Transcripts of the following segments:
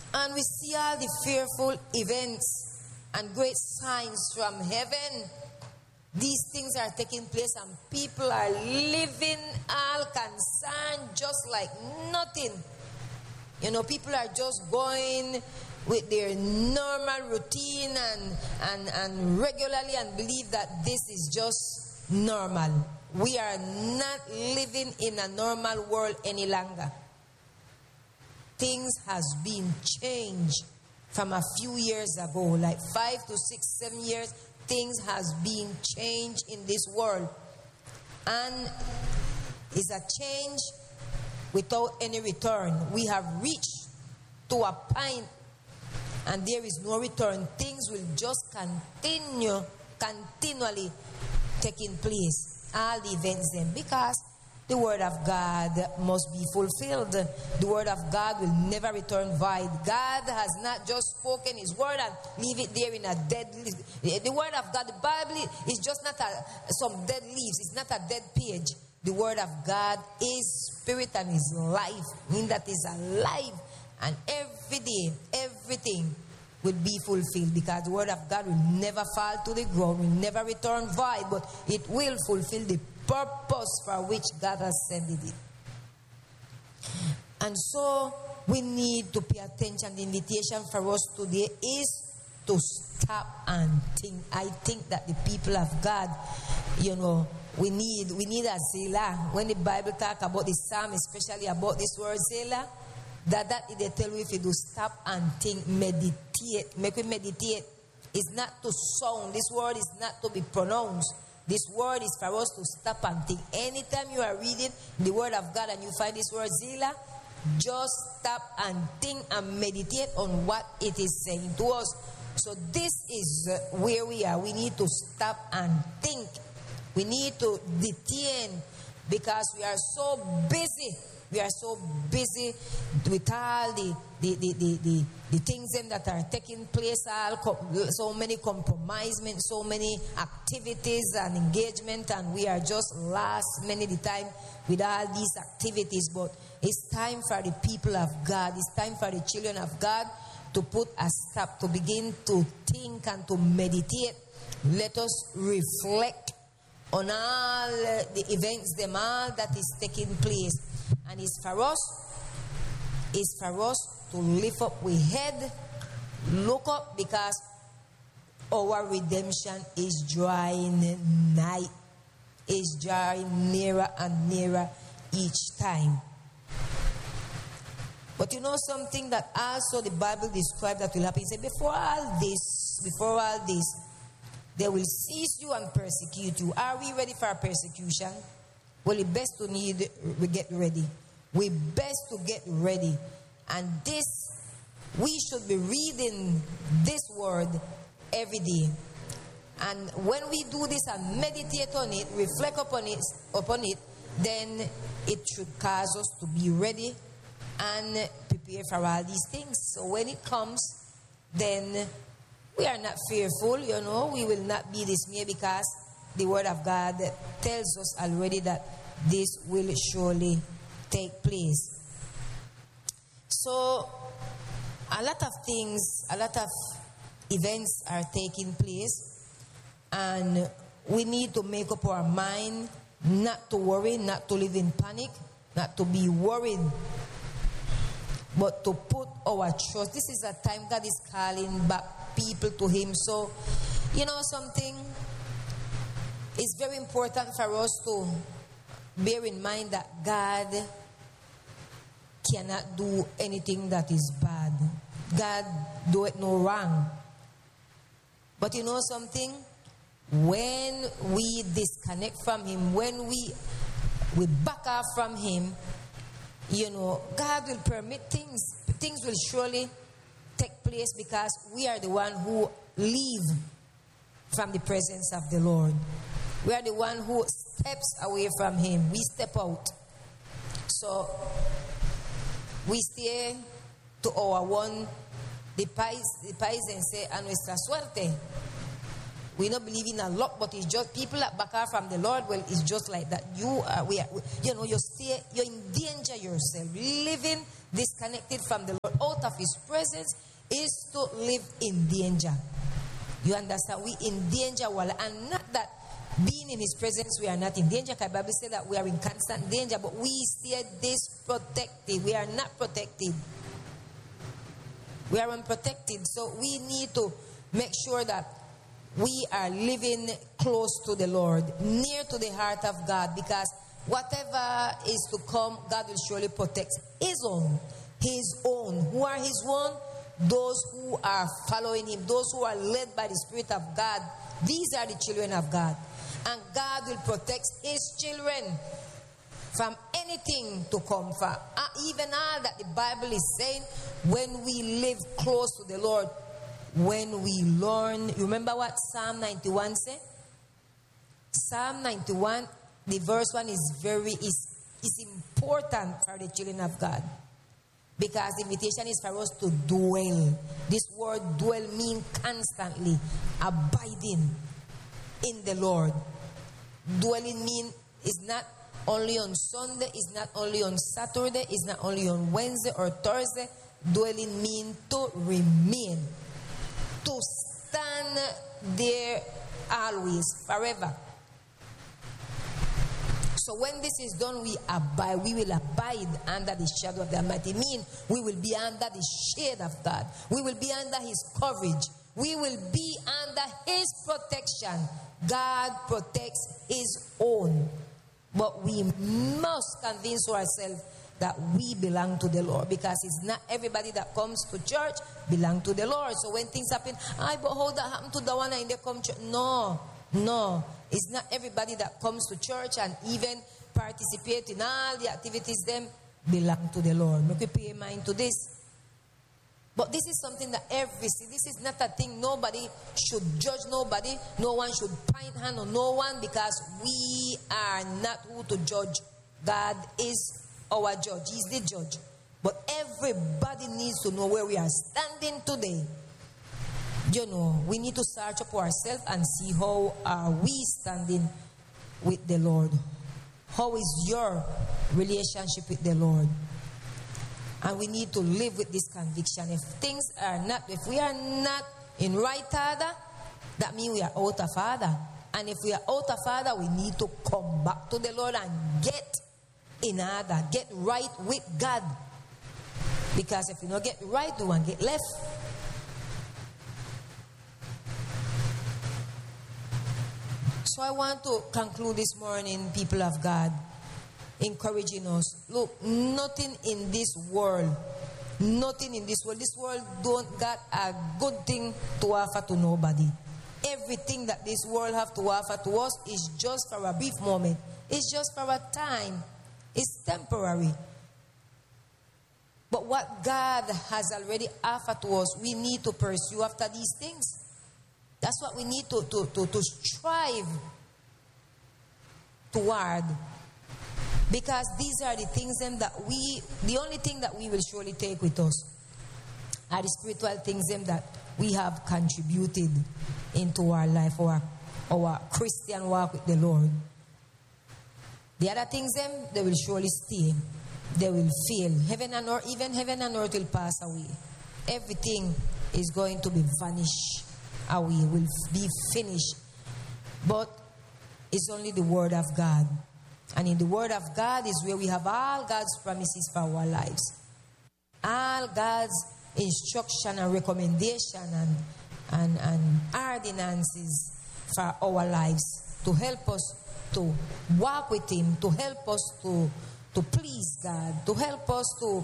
And we see all the fearful events and great signs from heaven. These things are taking place and people are living all concerned just like nothing. You know, people are just going with their normal routine and regularly and believe that this is just normal. We are not living in a normal world any longer. Things has been changed from a few years ago, like 5 to 6, 7 years. Things has been changed in this world, and it's a change without any return. We have reached to a point, and there is no return. Things will just continually taking place. All the events then, because the word of God must be fulfilled. The word of God will never return void. God has not just spoken his word and leave it there in a dead leaf. The word of God, the Bible is just not some dead leaves. It's not a dead page. The word of God is spirit and is life. Meaning that is alive. And every day, everything will be fulfilled, because the word of God will never fall to the ground, will never return void, but it will fulfill the purpose for which God has sent it. And so we need to pay attention. The invitation for us today is to stop and think. I think that the people of God, you know, we need a Selah. When the Bible talk about the psalm, especially about this word Selah, that they tell you if you do stop and think, meditate, make we meditate. It's not to sound. This word is not to be pronounced. This word is for us to stop and think. Anytime you are reading the word of God and you find this word Selah, just stop and think and meditate on what it is saying to us. So this is where we are. We need to stop and think. We need to detain, because we are so busy. We are so busy with all the things that are taking place, so many compromisements, so many activities and engagement, and we are just lost many of the time with all these activities. But it's time for the people of God, it's time for the children of God to put a stop, to begin to think and to meditate. Let us reflect on all the events, all that is taking place. And it's for us to lift up we head, look up, because our redemption is drawing nigh, is drawing nearer and nearer each time. But you know something that also the Bible describes that will happen. It said, before all this, they will seize you and persecute you. Are we ready for persecution? Well, it's best to we get ready. We best to get ready. And this, we should be reading this word every day. And when we do this and meditate on it, reflect upon it, then it should cause us to be ready and prepare for all these things. So when it comes, then we are not fearful, you know, we will not be dismayed, because the word of God tells us already that this will surely take place. So a lot of things, a lot of events are taking place, and we need to make up our mind not to worry, not to live in panic, not to be worried, but to put our trust. This is a time God is calling back people to him. So, you know something, it's very important for us to bear in mind that God cannot do anything that is bad. God do it no wrong. But you know something, when we disconnect from him, when we back off from him, you know, God will permit things. Things will surely take place, because we are the one who leave from the presence of the Lord. We are the one who steps away from him. We step out. So we stay to our one. The pais and say, a nuestra suerte. We don't believe in a lot, but it's just people that back out from the Lord. Well, it's just like that. You're in danger yourself, living disconnected from the Lord, out of His presence, is to live in danger. You understand? We in danger, and not that being in His presence we are not in danger. The Bible says that we are in constant danger, but we stay disprotected. We are not protected. We are unprotected. So we need to make sure that we are living close to the Lord, near to the heart of God, because whatever is to come, God will surely protect His own. His own. Who are His own? Those who are following Him, those who are led by the Spirit of God. These are the children of God. And God will protect His children from anything to come from. Even all that the Bible is saying, when we live close to the Lord, when we learn. You remember what Psalm 91 said? Psalm 91, the verse 1 is important for the children of God. Because the invitation is for us to dwell. This word dwell means constantly abiding in the Lord. Dwelling means is not only on Sunday, it's not only on Saturday, it's not only on Wednesday or Thursday. Dwelling means to remain, to stand there always, forever. So when this is done, we will abide under the shadow of the Almighty. Mean we will be under the shade of God. We will be under His coverage. We will be under His protection. God protects His own. But we must convince ourselves that we belong to the Lord, because it's not everybody that comes to church belong to the Lord. So when things happen, but how that happened to the one in the come church? No. It's not everybody that comes to church and even participate in all the activities them belong to the Lord. Make we pay mind to this. But this is something that this is not a thing. Nobody should judge nobody. No one should point hand on no one, because we are not who to judge. God is our judge. He's the judge. But everybody needs to know where we are standing today. You know, we need to search up ourselves and see how are we standing with the Lord. How is your relationship with the Lord? And we need to live with this conviction. If we are not in right order, that means we are out of order. And if we are out of order, we need to come back to the Lord and get in order, get right with God. Because if you don't get right, you won't get left. So I want to conclude this morning, people of God, encouraging us. Look, nothing in this world this world don't got a good thing to offer to nobody. Everything that this world have to offer to us is just for a brief moment. It's just for a time. It's temporary. But what God has already offered to us, we need to pursue after these things. That's what we need to strive toward. Because these are the things the only thing that we will surely take with us are the spiritual things that we have contributed into our life, our Christian walk with the Lord. The other things they will surely stay. They will fail. Heaven and earth will pass away. Everything is going to be vanished away, will be finished. But it's only the Word of God. And in the Word of God is where we have all God's promises for our lives. All God's instruction and recommendation and ordinances for our lives, to help us to walk with Him, to help us to please God, to help us to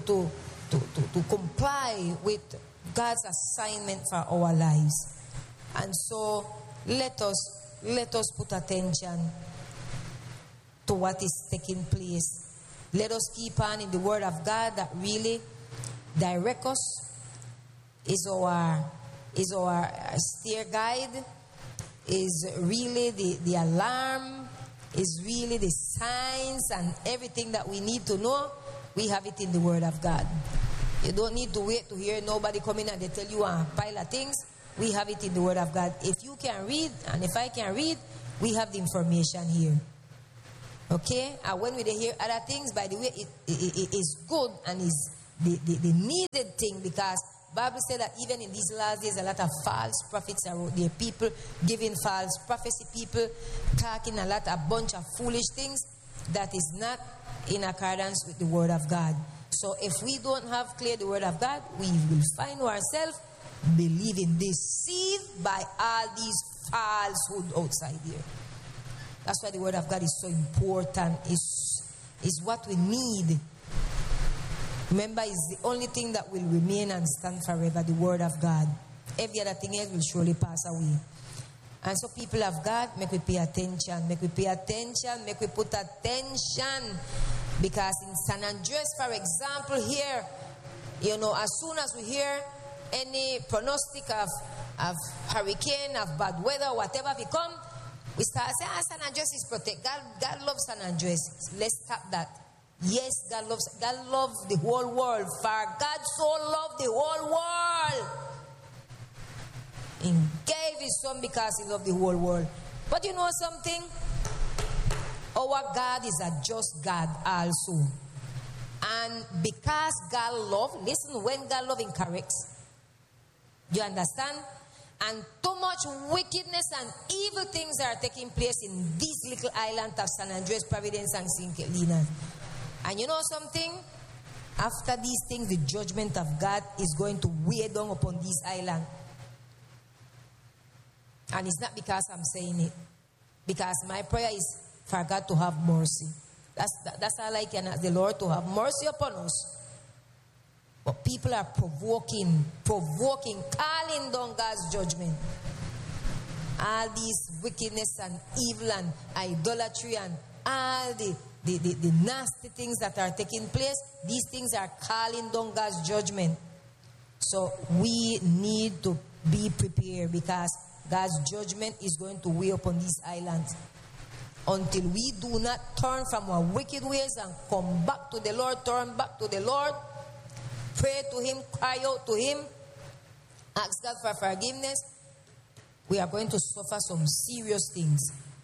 comply with God's assignment for our lives. And so let us put attention to what is taking place. Let us keep on in the Word of God that really direct us, is our steer guide, is really the alarm, is really the signs and everything that we need to know. We have it in the Word of God. You don't need to wait to hear nobody come in and they tell you a pile of things. We have it in the Word of God. If you can read and if I can read, we have the information here. Okay? And when we hear other things, by the way, it is good and is the needed thing, because Bible said that even in these last days, a lot of false prophets are out there. People giving false prophecy, people talking a bunch of foolish things that is not in accordance with the word of God. So if we don't have clear the word of God, we will find ourselves believing, deceived by all these falsehood outside here. That's why the word of God is so important. Is what we need. Remember, it's the only thing that will remain and stand forever, the word of God. Every other thing else will surely pass away. And so people of God, make we pay attention. Make we pay attention. Make we put attention. Because in San Andres, for example, here, as soon as we hear any prognostic of hurricane, of bad weather, whatever become, we start saying, San Andres is protected. God loves San Andres. Let's stop that. Yes, God loves the whole world. For God so loved the whole world. He gave his son because he loved the whole world. But you know something? Our God is a just God also. And because God loves, listen, when God loves, He corrects. Do you understand? And too much wickedness and evil things are taking place in this little island of San Andres, Providence, and St. Helena. And you know something? After these things, the judgment of God is going to weigh down upon this island. And it's not because I'm saying it. Because my prayer is for God to have mercy. That's all I can ask the Lord, to have mercy upon us. But people are provoking, calling down God's judgment. All these wickedness and evil and idolatry and all the nasty things that are taking place, these things are calling down God's judgment. So we need to be prepared, because God's judgment is going to weigh upon these islands. Until we do not turn from our wicked ways and come back to the Lord, turn back to the Lord, pray to Him, cry out to Him, ask God for forgiveness, we are going to suffer some serious things.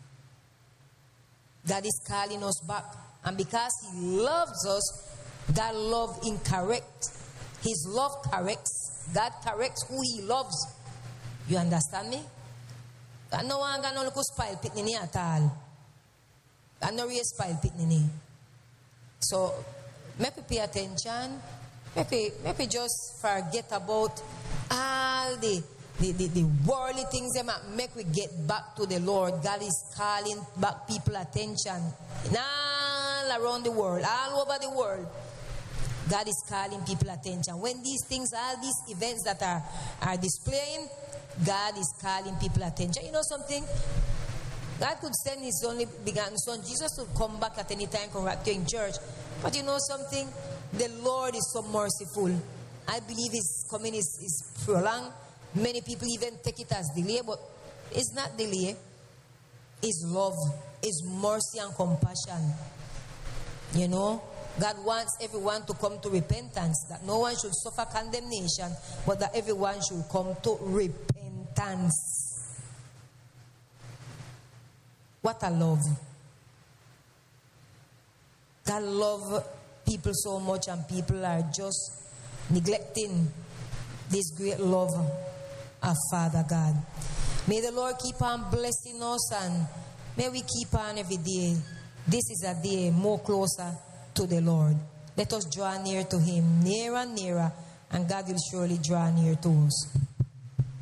God is calling us back. And because He loves us, God love incorrect. His love corrects. God corrects who He loves. You understand me? God no one gonna look spoil pitney at all. God no really spoil pitney. So maybe pay attention. Maybe just forget about all the worldly things that make we get back to the Lord. God is calling back people attention all around the world, all over the world. God is calling people attention. When these things, all these events that are displaying, God is calling people attention. You know something? God could send His only begotten Son, Jesus, to come back at any time, come back to in church. But you know something? The Lord is so merciful. I believe His coming is prolonged. Many people even take it as delay, but it's not delay. It's love, it's mercy and compassion. You know, God wants everyone to come to repentance, that no one should suffer condemnation, but that everyone should come to repentance. What a love. God loves people so much, and people are just neglecting this great love of Father God. May the Lord keep on blessing us, and may we keep on every day. This is a day more closer to the Lord. Let us draw near to Him, nearer and nearer, and God will surely draw near to us.